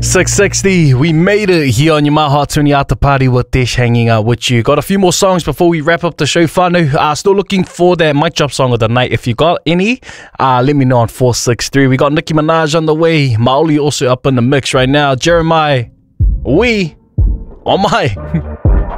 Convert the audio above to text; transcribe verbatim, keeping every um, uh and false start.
six sixty, we made it here on your My Hot twenty After Party with Dish hanging out with you. Got a few more songs before we wrap up the show. Whānau, uh, still looking for that mic drop song of the night. If you got any, uh, let me know on four six three. We got Nicki Minaj on the way. Maoli also up in the mix right now. Jeremiah, we, oh my.